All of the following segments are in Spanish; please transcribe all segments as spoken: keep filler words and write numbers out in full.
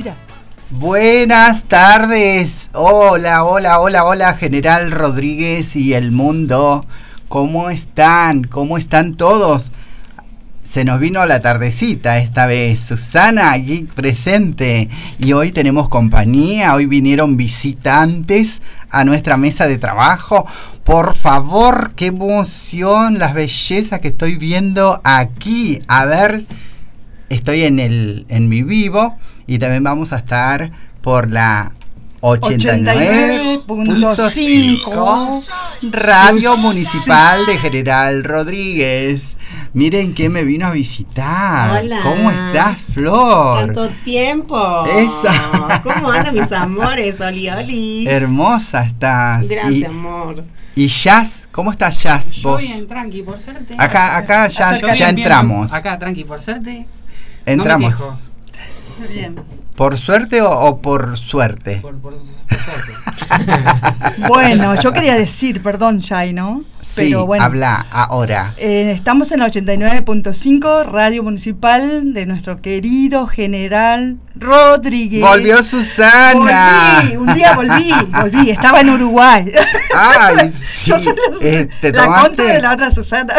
Mira. Buenas tardes. Hola, hola, hola, hola, General Rodríguez y el mundo. ¿Cómo están? ¿Cómo están todos? Se nos vino la tardecita esta vez. Susana aquí presente. Y hoy tenemos compañía. Hoy vinieron visitantes a nuestra mesa de trabajo. Por favor, qué emoción, las bellezas que estoy viendo aquí. A ver, estoy en el en mi vivo y también vamos a estar por la ochenta y nueve punto cinco Radio Municipal de General Rodríguez. Miren quién me vino a visitar. Hola. ¿Cómo estás, Flor? Tanto tiempo. Esa. ¿Cómo andan mis amores? Oli, oli. Hermosa estás. Gracias, y, amor. Y Jazz, ¿cómo estás, Jazz? Yo vos? bien, tranqui, por suerte. Acá, acá ya, Yo bien, ya bien, entramos. Acá, tranqui, por suerte. Entramos. No me quejo. Bien. ¿Por suerte o, o por suerte? Por, por, por suerte. Bueno, yo quería decir, perdón, Jai, ¿no? Sí, Pero bueno, habla ahora. eh, estamos en la ochenta y nueve punto cinco Radio Municipal de nuestro querido General Rodríguez. Volvió Susana. Volví, un día volví, volví, estaba en Uruguay. Ay, sí. Yo soy la, Eh, ¿te la tomaste? contra de la otra Susana.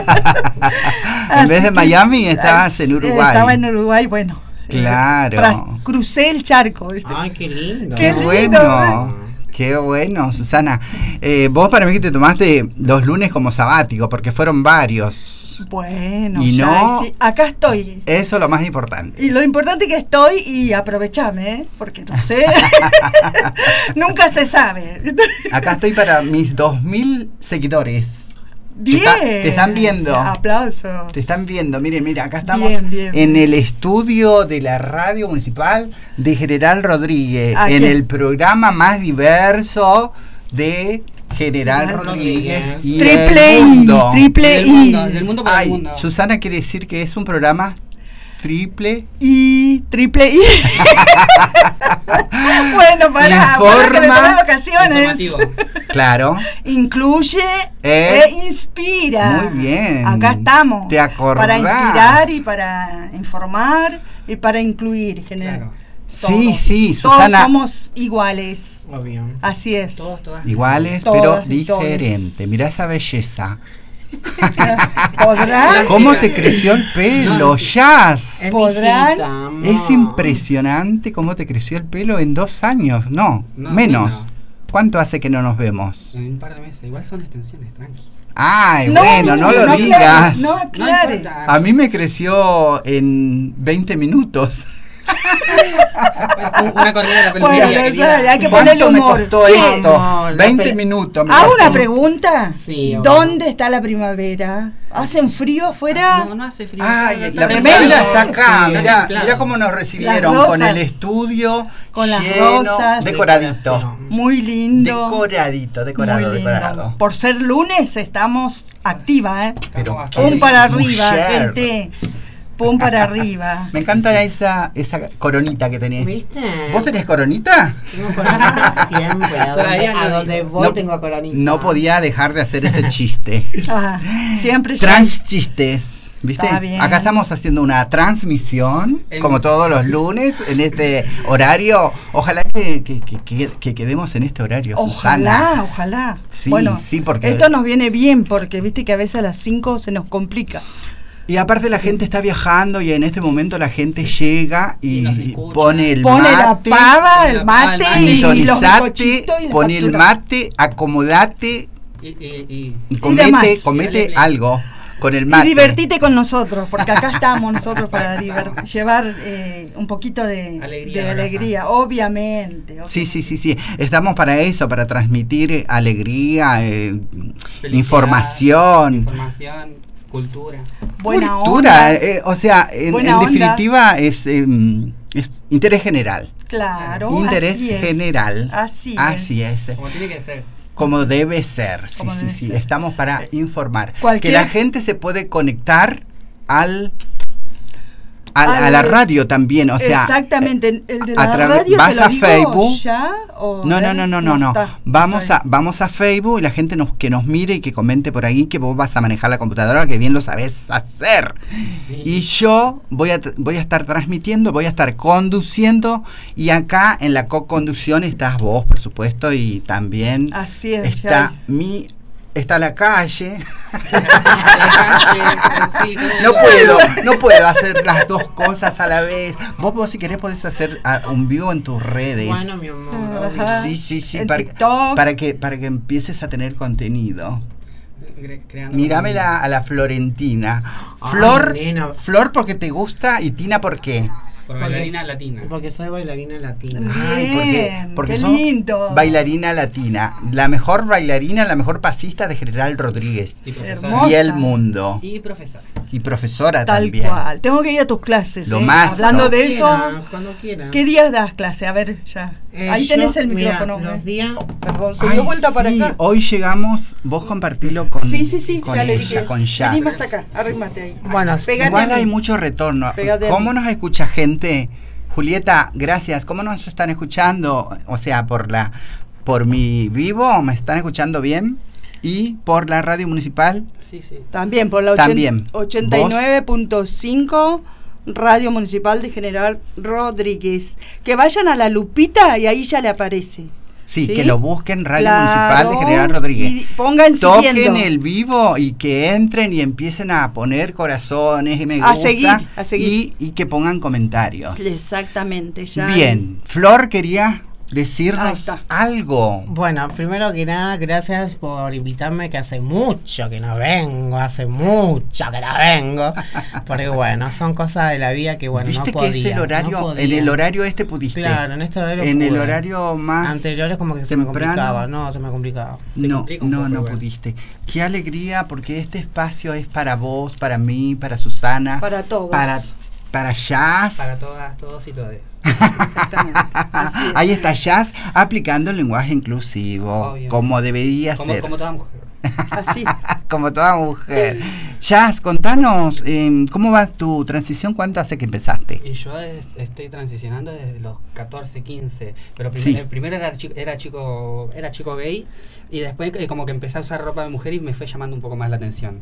En vez de Así Miami, que, estabas en eh, Uruguay. Estaba en Uruguay, bueno. eh, Claro. tras- crucé el charco, ¿viste? Ay, qué lindo. Qué Qué lindo, bueno. Qué bueno, Susana. Eh, vos para mí que te tomaste los lunes como sabático, porque fueron varios. Bueno, Y ya, no- sí, acá estoy. Eso es lo más importante. Y lo importante que estoy y aprovechame, ¿eh? Porque no sé. Nunca se sabe. Acá estoy para mis dos mil seguidores. Bien. Te está- te están viendo. Aplausos. Te están viendo, miren, mira, acá estamos Bien, bien, en bien. el estudio de la Radio Municipal de General Rodríguez, Aquí. en el programa más diverso de General General Rodríguez Rodríguez. y Triple el I, mundo. triple Del I. mundo, del mundo para el Ay, mundo. Susana quiere decir que es un programa triple. Y triple I. Bueno, para, para que me Informa- tomé vacaciones. Informativo. Claro. Incluye Eh, e inspira. muy bien. Acá estamos. ¿Te acordás? Para inspirar y para informar y para incluir. General. Claro. Sí, Todos. sí, Todos Susana. somos iguales. Obvio. Así es. Todos, todas. Iguales, Todas pero y todos. diferente. Mirá esa belleza. ¿Podrán? ¿Cómo te creció el pelo, No, Jazz? Es podrán- mijita, amor. Es impresionante cómo te creció el pelo en dos años. No, No, menos. menos. ¿Cuánto hace que no nos vemos? En un par de meses. Igual son extensiones, tranqui. Ay, bueno, no lo aclares, digas. No aclares. importa. A mí me creció en veinte minutos. Un- Una corrida de la Bueno, peluquería, ya, querida. hay que ponerle ¿Cuánto me humor. costó Che, esto? amor, la veinte pele- minutos. me Hago costó. una pregunta. Sí, obvio. ¿Dónde está la primavera? ¿Hacen frío afuera? No, no hace frío. Ay, Está la templado. primavera está acá. Sí, mirá, está templado. mirá cómo nos recibieron Las con el rosas. estudio Con las lleno, rosas. decoradito. Muy lindo. Decoradito, decorado, Muy lindo. decorado. Por ser lunes estamos activa, ¿eh? Pero Estamos qué Pum para arriba, mujer. gente. Pum para arriba. Me encanta esa, esa coronita que tenés. ¿Viste? ¿Vos tenés coronita? Tengo coronita siempre. A donde, Todavía no a donde digo. voy No- tengo coronita. No podía dejar de hacer ese chiste. Ah, siempre ya- Trans chistes. ¿Viste? Está bien. Acá estamos haciendo una transmisión, El- como todos los lunes, en este horario. Ojalá que, que, que- que- que quedemos en este horario, Susana. Ojalá, ojalá. Sí, bueno, sí, porque- esto nos viene bien porque viste que a veces a las cinco se nos complica. Y aparte la gente está viajando y en este momento la gente llega y, Y nos escucha. pone el Pone la mate. pava, pone el la pava, mate el y mate. los Sintonizate, bizcochitos y la pone el factura. mate, acomodate Y, y, y demás. comete, comete Dale play. algo con el Y mate. divertite con nosotros, porque acá estamos nosotros para diver- llevar eh, un poquito de Alegría de a la alegría, obviamente. Sí, sí, sí, sí. Estamos para eso, para transmitir eh, alegría, eh, Felicidad, información, Información, cultura. Buena cultura. onda. eh, o sea, en, Buena en onda. definitiva es, eh, es interés general. Claro. Interés así es. general. Así, Así es. Como tiene que ser. Como debe ser. Sí, Como sí, debe sí. ser. Estamos para informar. Cualquier- Que la gente se puede conectar al a, a Al- la radio también, o sea. exactamente, el de la a tra- radio vas te lo a digo Facebook. ya, o No, a no, ver, no, no, no, no. está, Vamos está a, vamos a Facebook y la gente nos, que nos mire y que comente por ahí que vos vas a manejar la computadora, que bien lo sabés hacer. Sí. Y yo voy a, voy a estar transmitiendo, voy a estar conduciendo, y acá en la co-conducción estás vos, por supuesto, y también Así es, está ya. mi, está la calle. Sí, todo No lo- puedo, no puedo hacer las dos cosas a la vez. Vos, vos si querés podés hacer ah, un vivo en tus redes. Bueno, mi amor. Ajá. Sí, sí, sí, En para, TikTok. para que para que empieces a tener contenido. cre- creando Míramela a la Florentina. Ay, Flor, nena. Flor porque te gusta y Tina porque por Porque bailarina es- latina. Porque soy bailarina latina. Ay, porque, Bien, porque qué sos lindo. bailarina latina, la mejor bailarina, la mejor pasista de General Rodríguez Y profesora. Hermosa. y el mundo, Y profesora. y profesora Tal también. cual. Tengo que ir a tus clases. Lo ¿eh? más, Hablando ¿no? de eso, Quieras, cuando quieras. ¿qué días das clase? A ver, ya. Eh, Ahí yo, tenés el mira, micrófono. los ¿eh? días. Perdón, se Ay, dio vuelta para sí, acá. hoy llegamos, vos compartilo con, Sí, sí, sí, con ya le ella, dije. con Jazz. Vení más acá, arrímate ahí. Bueno, Pégate Igual a mí. hay mucho retorno. Pégate a ¿Cómo mí. nos escucha gente? Julieta, gracias. ¿Cómo nos están escuchando? O sea, por la por mi vivo, ¿me están escuchando bien? Y por la radio municipal. Sí, sí. También por la También. ochenta y nueve punto cinco Radio Municipal de General Rodríguez. Que vayan a la lupita y ahí ya le aparece. Sí, ¿Sí? que lo busquen, Radio Claro, Municipal de General Rodríguez. Y pongan Toquen siguiendo. el vivo y que entren y empiecen a poner corazones y me A gusta. seguir, a seguir. Y, y que pongan comentarios. Exactamente, ya. Bien, Flor quería Ahí decirnos está. algo. Bueno, primero que nada, gracias por invitarme, que hace mucho que no vengo, hace mucho que no vengo. Porque bueno, son cosas de la vida que bueno, Viste no podía. que es el horario, no podía. en el horario este pudiste. Claro, en este horario En el pude. horario más Anteriores como que se me temprano. complicaba, no, se me complicaba. Se No, complica un no, poco, no igual. pudiste. Qué alegría, porque este espacio es para vos, para mí, para Susana, Para todos. para, para Jazz. Para todas, todos y todes. Exactamente. Así es. Ahí está Jazz aplicando el lenguaje inclusivo, Obvio. como debería Como, ser. como toda mujer. Así. Como toda mujer. Jazz, contanos, eh, ¿cómo va tu transición? ¿Cuánto hace que empezaste? Y yo es- estoy transicionando desde los catorce, quince. Pero prim- Sí. eh, primero era chico, era chico era chico gay. Y después eh, como que empecé a usar ropa de mujer y me fue llamando un poco más la atención.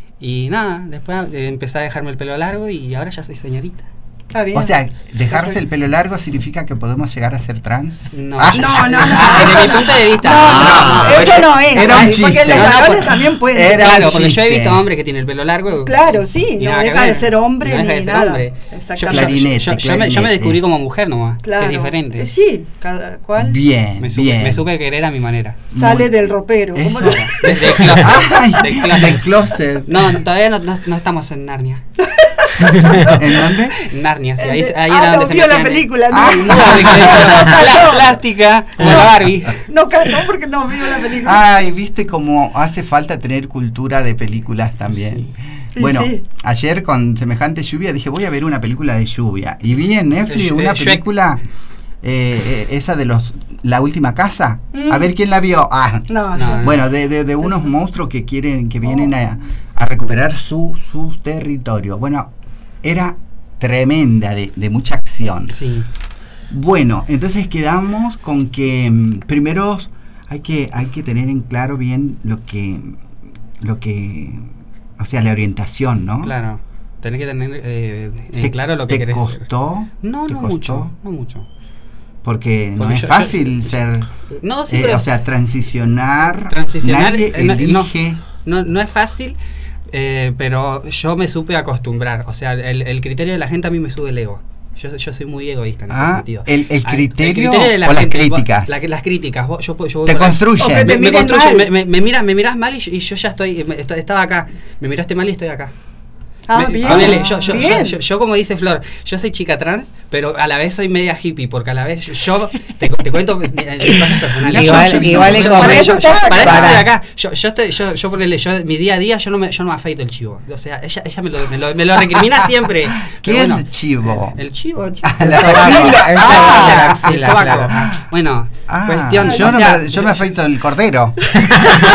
Y nada, después eh, empecé a dejarme el pelo largo y ahora ya soy señorita. Está bien. O sea, dejarse el pelo largo significa que podemos llegar a ser trans. No, Ah. No, no, no. Desde mi punto de vista. No, Ah, no, eso era- no es. era un Ay, chiste. Porque los No, no, varones pues, también pueden. era un Claro, porque yo he chiste. visto hombres que tienen el pelo largo. Claro, sí, y no nada que deja de ver. ser hombre No deja ni de ser nada. hombre. Exactamente. Yo, Clarinete, yo- yo- yo me, yo me clarinete. descubrí como mujer nomás. Claro. Es diferente. Eh, Sí, cada cual Bien, Me supe, bien. me supe querer a mi manera. sale Muy- del ropero. Eso. ¿Cómo lo- De- de closet, Ay, de closet. del closet. No, todavía no, no, no estamos en Narnia. ¿En dónde? Narnia, sí, ahí, Eh, ahí ah, era no, donde se vio la metían- película, ¿no? Ah, No, de que- pla- plástica, como la Barbie. No casó porque no vio la película. Ay, viste cómo hace falta tener cultura de películas también. Sí, Bueno, sí. ayer con semejante lluvia dije voy a ver una película de lluvia. Y vi en Netflix Eh, una Shrek. película, eh, eh, esa de los La Última Casa. Mm. A ver quién la vio. Ah, No, No, no. bueno, de, de, de unos monstruos que quieren, que vienen a, a recuperar su, su territorio. Bueno, era tremenda, de, de mucha acción. Sí. Bueno, entonces quedamos con que mm, primero hay que hay que tener en claro bien lo que lo que o sea, la orientación, ¿no? Claro. Tenés que tener eh, en ¿Te, claro lo que te querés. costó? No, ¿Te no costó? mucho, no mucho. Porque no Porque es yo- fácil yo- ser No, sí, eh, pero o sea, transicionar. Transicionar, Nadie eh, no- elige. no, no es fácil, eh, pero yo me supe acostumbrar. O sea, el, el criterio de la gente a mí me sube el ego. Yo, yo soy muy egoísta en ese Ah, sentido. el- el Ah, criterio de la o las gente, vos- críticas. la que- las críticas. Vos- yo, yo voy Te por ahí. construyen. O que Me, te me miren construyen, mal. me, me, me mira- me mirás mal y, yo- y yo ya estoy, me- estoy- estaba acá. Me miraste mal y estoy acá. Ah, Me- bien. ponele, yo, yo, bien. yo, yo- yo, como dice Flor, yo soy chica trans, pero a la vez soy media hippie, porque a la vez yo, yo te, te cuento mis mis cosas personales. Igual- Yo- yo- igual yo- es yo- como- yo- Para eso yo- estás para eso acá. estoy acá. Yo, yo estoy, yo, yo ponele, yo mi día a día yo no me, yo no me afeito el chivo. O sea, ella, ella me, lo, me, lo, me lo recrimina siempre. Pero ¿Quién bueno, chivo? el chivo. Ah, la sobaco, axila. el Ah, sobaco, la el axila, sobaco. claro. Bueno, Ah, cuestión. yo, o no sea, me, yo me afeito el cordero.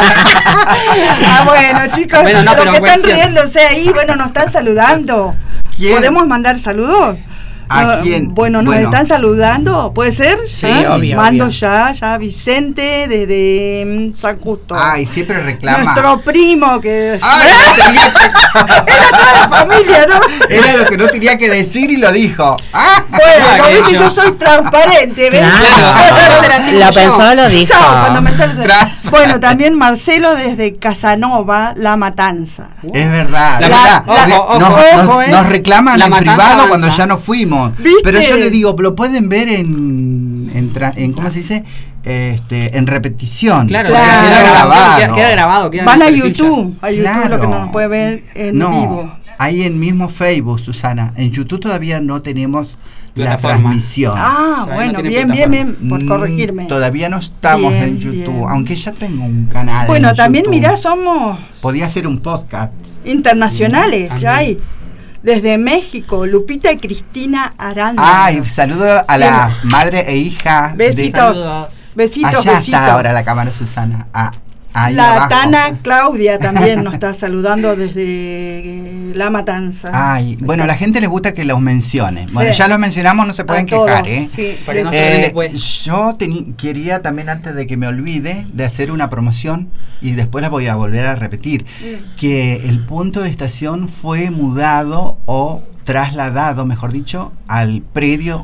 Ah, bueno, chicos, Bueno, no, los pero que están cuestión- riéndose ahí, bueno, nos están saludando. quién? ¿Podemos mandar saludos? ¿A No, quién? Bueno, nos Bueno. están saludando, ¿puede ser? Sí, ¿Ah? obvio, Mando obvio. ya, ya Vicente desde mm, San Justo. Ay, siempre reclama. Nuestro primo que... Ay, no tenía que- Era toda la familia, ¿no? Era lo que no tenía que decir y lo dijo. Ah, Bueno, Ah, como qué ves que dicho. yo soy transparente, ¿ves? Claro. Te la digo Lo yo. pensó, lo dijo. Chao, cuando me sale. Gracias. Bueno, también Marcelo desde Casanova, La Matanza. es verdad. La- es verdad. ojo, Re- ojo, nos, ojo, nos- eh. nos reclaman La en matanza privado avanza. cuando ya nos fuimos. ¿Viste? Pero yo le digo, lo pueden ver en, en, tra- en ¿cómo se dice? Este, en repetición. Claro, Claro. Queda, Queda grabado. grabado. Queda, queda grabado. Queda Van en a el perfil ya. YouTube, a YouTube Claro. lo que nos puede ver en no, vivo. ahí en mismo Facebook, Susana. En YouTube todavía no tenemos la Plataforma. transmisión. Ah, Todavía bueno, no tiene bien, bien, bien, por Mm, corregirme. Todavía no estamos Bien, en YouTube, bien. aunque ya tengo un canal. Bueno, en también YouTube. mirá, somos Podía hacer un podcast. internacionales, Mm, ya también. hay. Desde México, Lupita y Cristina Aranda. Ay, saludo a Sí. la madre e hija. Besitos, Saludos. besitos, Allá besitos. está ahora la cámara, Susana. Ah, ahí La abajo. Tana Claudia también nos está saludando desde eh, La Matanza. Ay, bueno, a la gente les gusta que los mencione. Bueno, Sí. ya los mencionamos, no se pueden A todos, quejar, ¿eh? sí. Para que no De- se olviden Eh, después. yo teni- quería también, antes de que me olvide, de hacer una promoción y después la voy a volver a repetir, Mm. que el punto de estación fue mudado o trasladado, mejor dicho, al predio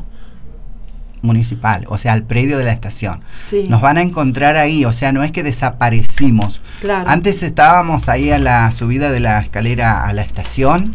municipal, o sea, al predio de la estación. Sí. Nos van a encontrar ahí, o sea, no es que desaparecimos. Claro. Antes estábamos ahí a la subida de la escalera a la estación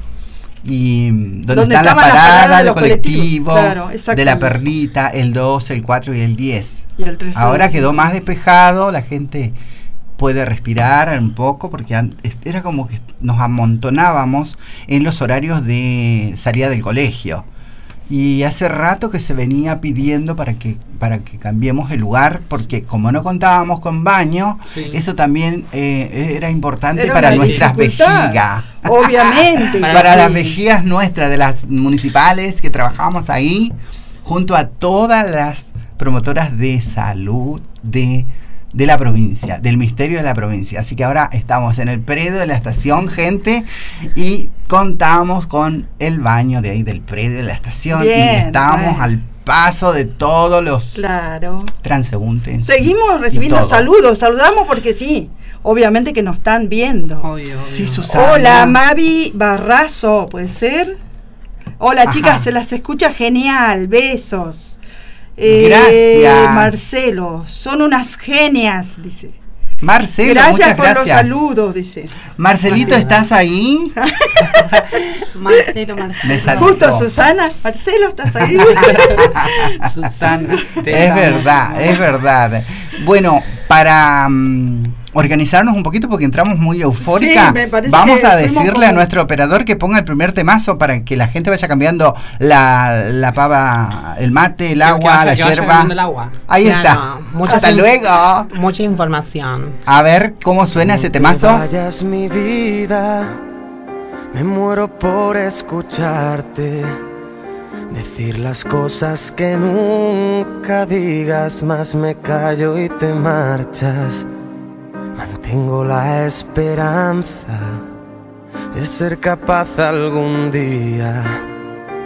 y mm, donde, Donde están las estaban las paradas, paradas de los los colectivos. colectivos, Claro, de exactamente. la Perlita, el dos, el cuatro y el diez. Y el trece, Ahora sí. quedó más despejado, la gente puede respirar un poco porque an- es- era como que nos amontonábamos en los horarios de salida del colegio. Y hace rato que se venía pidiendo para que para que cambiemos el lugar, porque como no contábamos con baño, Sí. eso también eh, era importante Era para una nuestras dificultad. vejigas. Obviamente. Para Para sí. las vejigas nuestras, de las municipales que trabajamos ahí, junto a todas las promotoras de salud de, de la provincia, del Ministerio de la Provincia. Así que ahora estamos en el predio de la estación, gente, y contamos con el baño de ahí del predio de la estación. Bien, y estamos bueno. al paso de todos los Claro. transeúntes. Seguimos y recibiendo todo. saludos, saludamos porque sí, obviamente que nos están viendo. Obvio, obvio. Sí, Susana. Hola, Mavi Barrazo, ¿puede ser? Hola, Ajá. chicas, se las escucha genial, besos. Gracias. Marcelo, son unas genias, dice. Marcelo, Gracias muchas por los gracias. saludos, dice. Marcelito, Gracias. ¿estás ahí? Marcelo, Marcelo. Me saludó. Justo, Susana, Marcelo, ¿estás ahí? Susana. te Es amo. verdad, es verdad. Bueno, para mm, organizarnos un poquito porque entramos muy eufórica, Sí, me parece vamos que a fuimos decirle a como- nuestro operador que ponga el primer temazo para que la gente vaya cambiando la, la pava, el mate, el Que- agua, que vaya- la que vaya yerba. cambiando el agua. Ahí Claro, está. muchas Hasta in- luego. Mucha información. A ver cómo suena ese No te temazo. vayas, mi vida, me muero por escucharte decir las cosas que nunca digas, más me callo y te marchas. Mantengo la esperanza de ser capaz algún día